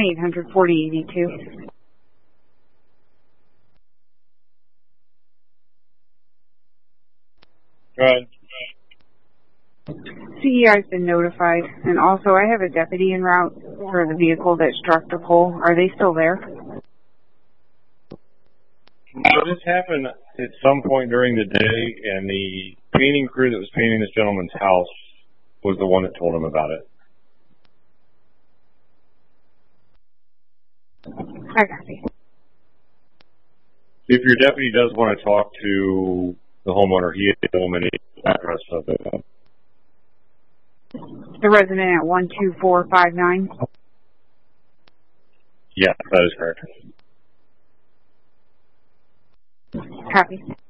1-800-4082. Go ahead. CEI has been notified, and also I have a deputy en route for the vehicle that struck the pole. Are they still there? So this happened at some point during the day, and the painting crew that was painting this gentleman's house was the one that told him about it. I got you. If your deputy does want to talk to the homeowner, he is the woman address of it. The resident at 12459. Yeah, that is correct. Copy.